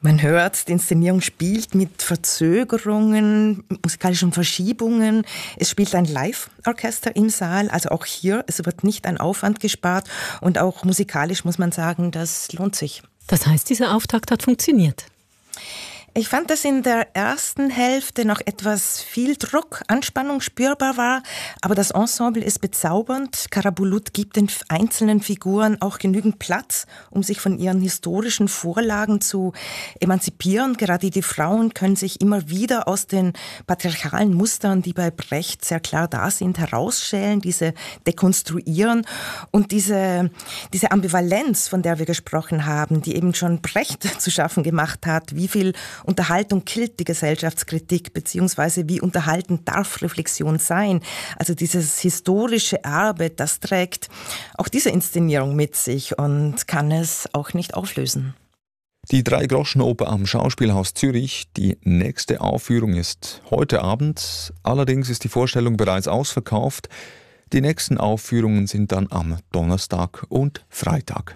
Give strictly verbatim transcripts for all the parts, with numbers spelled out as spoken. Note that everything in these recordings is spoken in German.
Man hört, die Inszenierung spielt mit Verzögerungen, musikalischen Verschiebungen. Es spielt ein Live-Orchester im Saal, also auch hier, es wird nicht ein Aufwand gespart und auch musikalisch muss man sagen, das lohnt sich. Das heißt, dieser Auftakt hat funktioniert? Ich fand, dass in der ersten Hälfte noch etwas viel Druck, Anspannung spürbar war, aber das Ensemble ist bezaubernd. Karabulut gibt den einzelnen Figuren auch genügend Platz, um sich von ihren historischen Vorlagen zu emanzipieren. Gerade die Frauen können sich immer wieder aus den patriarchalen Mustern, die bei Brecht sehr klar da sind, herausschälen, diese dekonstruieren und diese, diese Ambivalenz, von der wir gesprochen haben, die eben schon Brecht zu schaffen gemacht hat, wie viel Unterhaltung killt die Gesellschaftskritik, beziehungsweise wie unterhaltend darf Reflexion sein. Also dieses historische Erbe, das trägt auch diese Inszenierung mit sich und kann es auch nicht auflösen. Die Dreigroschenoper am Schauspielhaus Zürich. Die nächste Aufführung ist heute Abend. Allerdings ist die Vorstellung bereits ausverkauft. Die nächsten Aufführungen sind dann am Donnerstag und Freitag.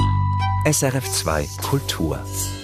S R F zwei Kultur.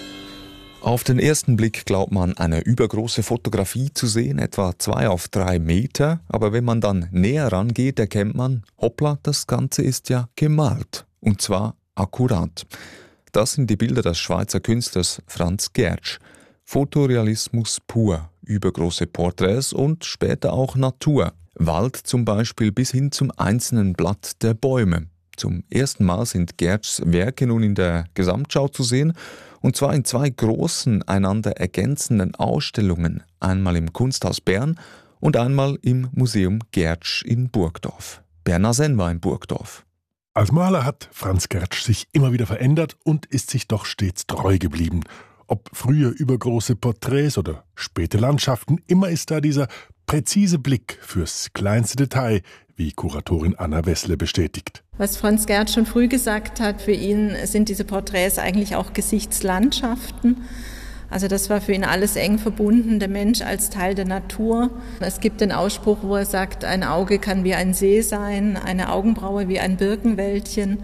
Auf den ersten Blick glaubt man, eine übergroße Fotografie zu sehen, etwa zwei auf drei Meter. Aber wenn man dann näher rangeht, erkennt man, hoppla, das Ganze ist ja gemalt. Und zwar akkurat. Das sind die Bilder des Schweizer Künstlers Franz Gertsch. Fotorealismus pur, übergroße Porträts und später auch Natur. Wald zum Beispiel bis hin zum einzelnen Blatt der Bäume. Zum ersten Mal sind Gertschs Werke nun in der Gesamtschau zu sehen, und zwar in zwei großen, einander ergänzenden Ausstellungen, einmal im Kunsthaus Bern und einmal im Museum Gertsch in Burgdorf. Bernhard Senn war in Burgdorf. Als Maler hat Franz Gertsch sich immer wieder verändert und ist sich doch stets treu geblieben. Ob frühe übergroße Porträts oder späte Landschaften, immer ist da dieser präzise Blick fürs kleinste Detail, wie Kuratorin Anna Wessle bestätigt. Was Franz Gertsch schon früh gesagt hat, für ihn sind diese Porträts eigentlich auch Gesichtslandschaften. Also das war für ihn alles eng verbunden, der Mensch als Teil der Natur. Es gibt den Ausspruch, wo er sagt, ein Auge kann wie ein See sein, eine Augenbraue wie ein Birkenwäldchen.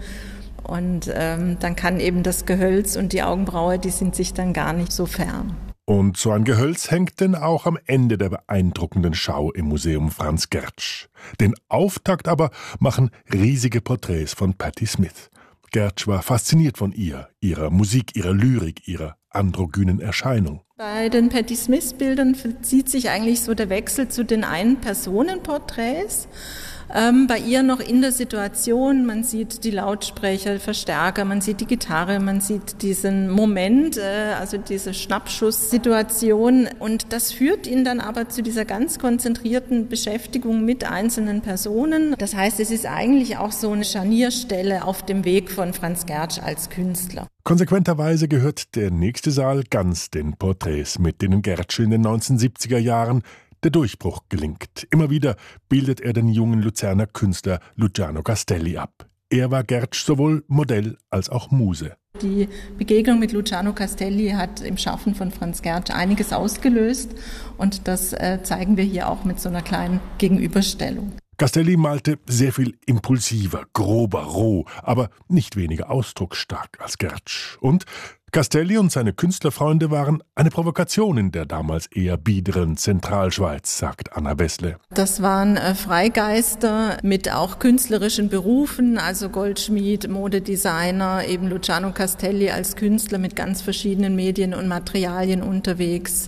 Und ähm, dann kann eben das Gehölz und die Augenbraue, die sind sich dann gar nicht so fern. Und so ein Gehölz hängt denn auch am Ende der beeindruckenden Schau im Museum Franz Gertsch. Den Auftakt aber machen riesige Porträts von Patti Smith. Gertsch war fasziniert von ihr, ihrer Musik, ihrer Lyrik, ihrer androgynen Erscheinung. Bei den Patti Smith-Bildern vollzieht sich eigentlich so der Wechsel zu den Ein-Personen-Porträts. Ähm, bei ihr noch in der Situation, man sieht die Lautsprecher, Verstärker, man sieht die Gitarre, man sieht diesen Moment, äh, also diese Schnappschusssituation, und das führt ihn dann aber zu dieser ganz konzentrierten Beschäftigung mit einzelnen Personen. Das heißt, es ist eigentlich auch so eine Scharnierstelle auf dem Weg von Franz Gertsch als Künstler. Konsequenterweise gehört der nächste Saal ganz den Porträts, mit denen Gertsch in den neunzehnhundertsiebziger Jahren der Durchbruch gelingt. Immer wieder bildet er den jungen Luzerner Künstler Luciano Castelli ab. Er war Gertsch sowohl Modell als auch Muse. Die Begegnung mit Luciano Castelli hat im Schaffen von Franz Gertsch einiges ausgelöst, und das äh, zeigen wir hier auch mit so einer kleinen Gegenüberstellung. Castelli malte sehr viel impulsiver, grober, roh, aber nicht weniger ausdrucksstark als Gertsch. Und Castelli und seine Künstlerfreunde waren eine Provokation in der damals eher biederen Zentralschweiz, sagt Anna Wessle. Das waren äh, Freigeister mit auch künstlerischen Berufen, also Goldschmied, Modedesigner, eben Luciano Castelli als Künstler mit ganz verschiedenen Medien und Materialien unterwegs.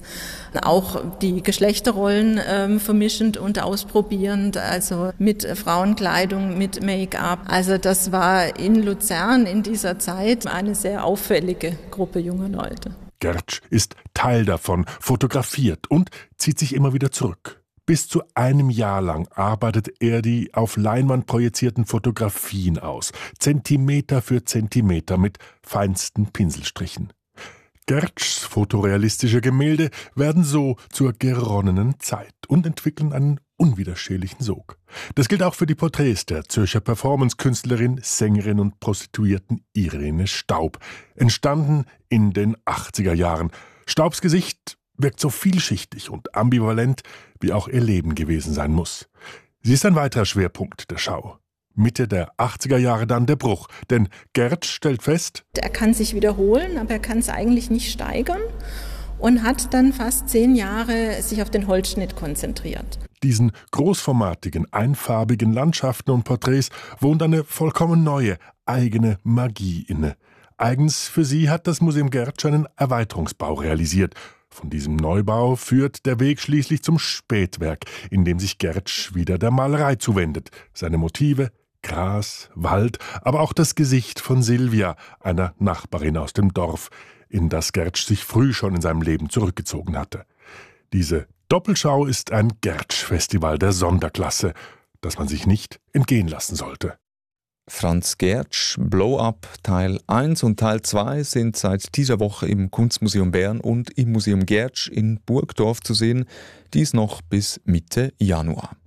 Auch die Geschlechterrollen äh, vermischend und ausprobierend, also mit Frauenkleidung, mit Make-up. Also das war in Luzern in dieser Zeit eine sehr auffällige Gruppe junger Leute. Gertsch ist Teil davon, fotografiert und zieht sich immer wieder zurück. Bis zu einem Jahr lang arbeitet er die auf Leinwand projizierten Fotografien aus, Zentimeter für Zentimeter mit feinsten Pinselstrichen. Gertschs fotorealistische Gemälde werden so zur geronnenen Zeit und entwickeln einen unwiderstehlichen Sog. Das gilt auch für die Porträts der Zürcher Performance-Künstlerin, Sängerin und Prostituierten Irene Staub, entstanden in den achtziger Jahren. Staubs Gesicht wirkt so vielschichtig und ambivalent, wie auch ihr Leben gewesen sein muss. Sie ist ein weiterer Schwerpunkt der Schau. Mitte der achtziger Jahre dann der Bruch, denn Gertsch stellt fest, er kann sich wiederholen, aber er kann es eigentlich nicht steigern und hat dann fast zehn Jahre sich auf den Holzschnitt konzentriert. Diesen großformatigen, einfarbigen Landschaften und Porträts wohnt eine vollkommen neue, eigene Magie inne. Eigens für sie hat das Museum Gertsch einen Erweiterungsbau realisiert. Von diesem Neubau führt der Weg schließlich zum Spätwerk, in dem sich Gertsch wieder der Malerei zuwendet. Seine Motive, Gras, Wald, aber auch das Gesicht von Silvia, einer Nachbarin aus dem Dorf, in das Gertsch sich früh schon in seinem Leben zurückgezogen hatte. Diese Doppelschau ist ein Gertsch-Festival der Sonderklasse, das man sich nicht entgehen lassen sollte. Franz Gertsch, Blow-Up Teil eins und Teil zwei sind seit dieser Woche im Kunstmuseum Bern und im Museum Gertsch in Burgdorf zu sehen, dies noch bis Mitte Januar.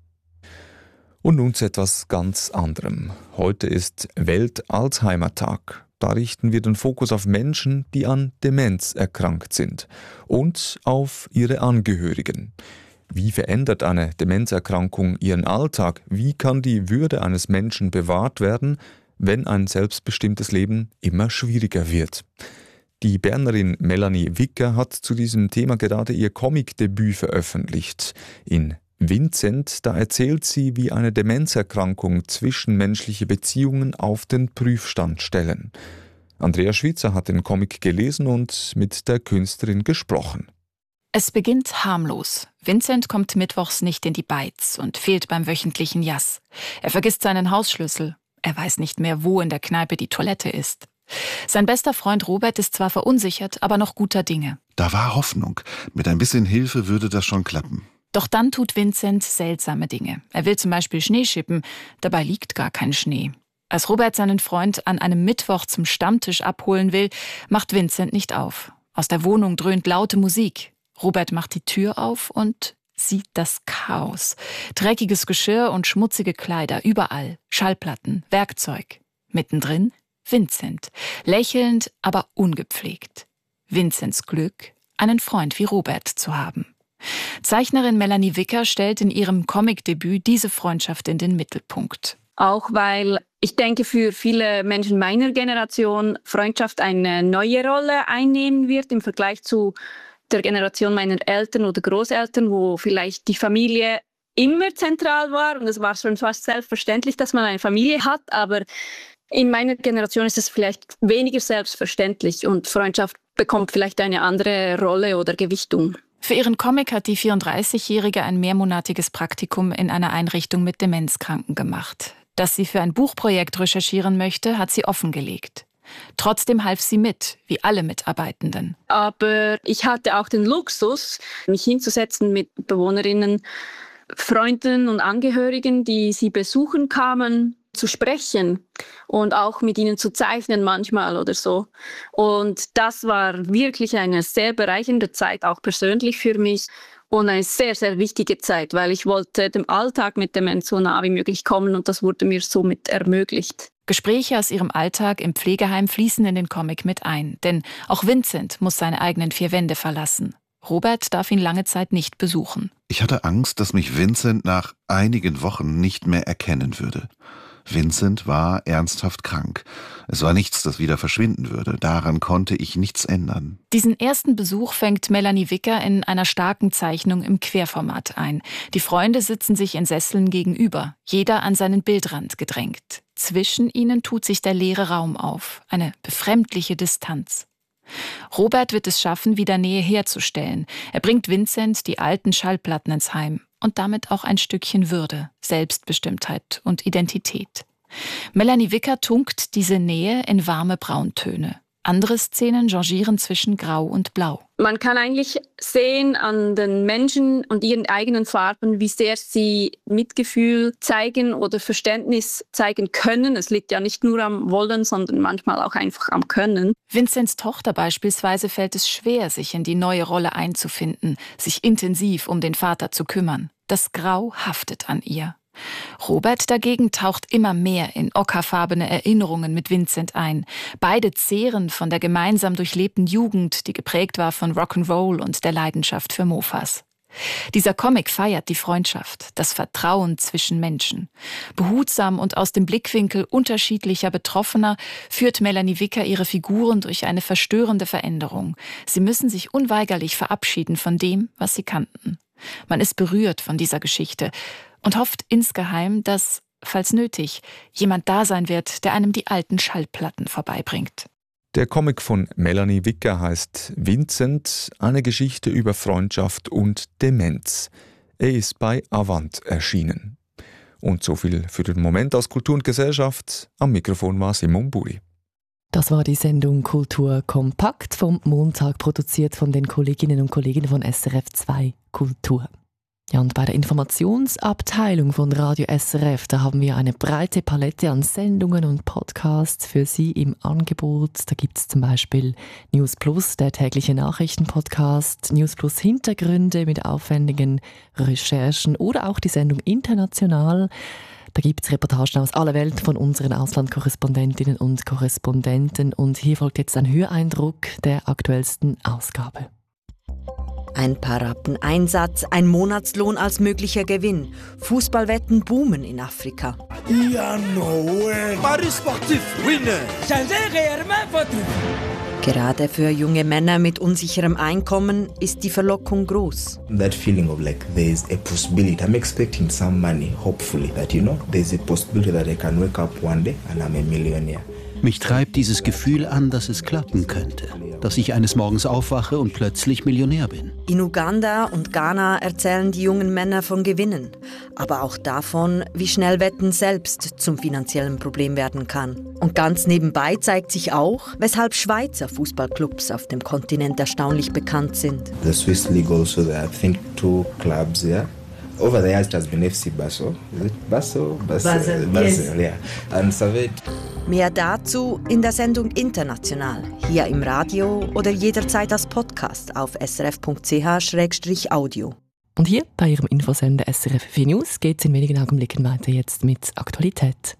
Und nun zu etwas ganz anderem. Heute ist Welt-Alzheimer-Tag. Da richten wir den Fokus auf Menschen, die an Demenz erkrankt sind und auf ihre Angehörigen. Wie verändert eine Demenzerkrankung ihren Alltag? Wie kann die Würde eines Menschen bewahrt werden, wenn ein selbstbestimmtes Leben immer schwieriger wird? Die Bernerin Melanie Wicker hat zu diesem Thema gerade ihr Comicdebüt veröffentlicht. In Vincent, da erzählt sie, wie eine Demenzerkrankung zwischenmenschliche Beziehungen auf den Prüfstand stellen. Andrea Schwitzer hat den Comic gelesen und mit der Künstlerin gesprochen. Es beginnt harmlos. Vincent kommt mittwochs nicht in die Beiz und fehlt beim wöchentlichen Jass. Er vergisst seinen Hausschlüssel. Er weiß nicht mehr, wo in der Kneipe die Toilette ist. Sein bester Freund Robert ist zwar verunsichert, aber noch guter Dinge. Da war Hoffnung. Mit ein bisschen Hilfe würde das schon klappen. Doch dann tut Vincent seltsame Dinge. Er will zum Beispiel Schnee schippen, dabei liegt gar kein Schnee. Als Robert seinen Freund an einem Mittwoch zum Stammtisch abholen will, macht Vincent nicht auf. Aus der Wohnung dröhnt laute Musik. Robert macht die Tür auf und sieht das Chaos. Dreckiges Geschirr und schmutzige Kleider, überall. Schallplatten, Werkzeug. Mittendrin Vincent, lächelnd, aber ungepflegt. Vincents Glück, einen Freund wie Robert zu haben. Zeichnerin Melanie Wicker stellt in ihrem Comicdebüt diese Freundschaft in den Mittelpunkt. Auch weil ich denke, für viele Menschen meiner Generation Freundschaft eine neue Rolle einnehmen wird im Vergleich zu der Generation meiner Eltern oder Großeltern, wo vielleicht die Familie immer zentral war und es war schon fast selbstverständlich, dass man eine Familie hat, aber in meiner Generation ist es vielleicht weniger selbstverständlich und Freundschaft bekommt vielleicht eine andere Rolle oder Gewichtung. Für ihren Comic hat die vierunddreißigjährige ein mehrmonatiges Praktikum in einer Einrichtung mit Demenzkranken gemacht. Dass sie für ein Buchprojekt recherchieren möchte, hat sie offengelegt. Trotzdem half sie mit, wie alle Mitarbeitenden. Aber ich hatte auch den Luxus, mich hinzusetzen mit Bewohnerinnen, Freunden und Angehörigen, die sie besuchen kamen, zu sprechen und auch mit ihnen zu zeichnen manchmal oder so. Und das war wirklich eine sehr bereichernde Zeit, auch persönlich für mich. Und eine sehr, sehr wichtige Zeit, weil ich wollte dem Alltag mit Demenz so nah wie möglich kommen und das wurde mir somit ermöglicht. Gespräche aus ihrem Alltag im Pflegeheim fließen in den Comic mit ein. Denn auch Vincent muss seine eigenen vier Wände verlassen. Robert darf ihn lange Zeit nicht besuchen. Ich hatte Angst, dass mich Vincent nach einigen Wochen nicht mehr erkennen würde. Vincent war ernsthaft krank. Es war nichts, das wieder verschwinden würde. Daran konnte ich nichts ändern. Diesen ersten Besuch fängt Melanie Wicker in einer starken Zeichnung im Querformat ein. Die Freunde sitzen sich in Sesseln gegenüber, jeder an seinen Bildrand gedrängt. Zwischen ihnen tut sich der leere Raum auf, eine befremdliche Distanz. Robert wird es schaffen, wieder Nähe herzustellen. Er bringt Vincent die alten Schallplatten ins Heim und damit auch ein Stückchen Würde, Selbstbestimmtheit und Identität. Melanie Wicker tunkt diese Nähe in warme Brauntöne. Andere Szenen changieren zwischen Grau und Blau. Man kann eigentlich sehen an den Menschen und ihren eigenen Farben, wie sehr sie Mitgefühl zeigen oder Verständnis zeigen können. Es liegt ja nicht nur am Wollen, sondern manchmal auch einfach am Können. Vincents Tochter beispielsweise fällt es schwer, sich in die neue Rolle einzufinden, sich intensiv um den Vater zu kümmern. Das Grau haftet an ihr. Robert dagegen taucht immer mehr in ockerfarbene Erinnerungen mit Vincent ein. Beide zehren von der gemeinsam durchlebten Jugend, die geprägt war von Rock'n'Roll und der Leidenschaft für Mofas. Dieser Comic feiert die Freundschaft, das Vertrauen zwischen Menschen. Behutsam und aus dem Blickwinkel unterschiedlicher Betroffener führt Melanie Wicker ihre Figuren durch eine verstörende Veränderung. Sie müssen sich unweigerlich verabschieden von dem, was sie kannten. Man ist berührt von dieser Geschichte und hofft insgeheim, dass, falls nötig, jemand da sein wird, der einem die alten Schallplatten vorbeibringt. Der Comic von Melanie Wicker heißt Vincent, eine Geschichte über Freundschaft und Demenz. Er ist bei Avant erschienen. Und so viel für den Moment aus Kultur und Gesellschaft. Am Mikrofon war Simon Buri. Das war die Sendung Kultur kompakt vom Montag, produziert von den Kolleginnen und Kollegen von S R F zwei Kultur. Ja, und bei der Informationsabteilung von Radio S R F, da haben wir eine breite Palette an Sendungen und Podcasts für Sie im Angebot. Da gibt es zum Beispiel News Plus, der tägliche Nachrichtenpodcast, News Plus Hintergründe mit aufwendigen Recherchen oder auch die Sendung International. Da gibt es Reportagen aus aller Welt von unseren Auslandkorrespondentinnen und Korrespondenten. Und hier folgt jetzt ein Höreindruck der aktuellsten Ausgabe. Ein paar Rappen Einsatz, ein Monatslohn als möglicher Gewinn. Fußballwetten boomen in Afrika. Ja, no way. Paris sportif, winner. Gerade für junge Männer mit unsicherem Einkommen ist die Verlockung groß. That feeling of like there is a possibility. I'm expecting some money, hopefully, that you know, there's a possibility that I can wake up one day and I'm a millionaire. Mich treibt dieses Gefühl an, dass es klappen könnte. Dass ich eines Morgens aufwache und plötzlich Millionär bin. In Uganda und Ghana erzählen die jungen Männer von Gewinnen. Aber auch davon, wie schnell Wetten selbst zum finanziellen Problem werden kann. Und ganz nebenbei zeigt sich auch, weshalb Schweizer Fußballclubs auf dem Kontinent erstaunlich bekannt sind. The Swiss League also, there are, I think, two clubs there. Over the years it has been F C Basel. Is it Basel? Basel, Basel, Basel yes. Yeah. And Savet. Mehr dazu in der Sendung International, hier im Radio oder jederzeit als Podcast auf srf punkt c h slash audio. Und hier bei Ihrem Infosender S R F vier News geht es in wenigen Augenblicken weiter jetzt mit Aktualität.